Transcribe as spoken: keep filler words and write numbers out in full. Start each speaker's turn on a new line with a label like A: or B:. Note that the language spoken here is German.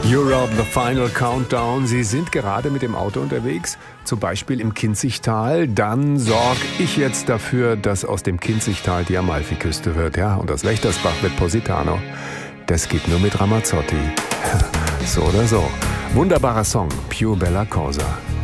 A: Europe, the final countdown. Sie sind gerade mit dem Auto unterwegs, zum Beispiel im Kinzigtal. Dann sorge ich jetzt dafür, dass aus dem Kinzigtal die Amalfiküste wird. Ja, und aus Wächtersbach wird Positano. Das geht nur mit Ramazzotti. So oder so. Wunderbarer Song, Pure Bella Cosa.